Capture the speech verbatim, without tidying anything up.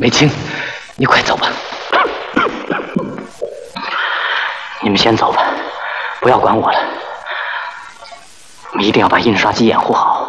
梅青，你快走吧。你们先走吧，不要管我了。我们一定要把印刷机掩护好。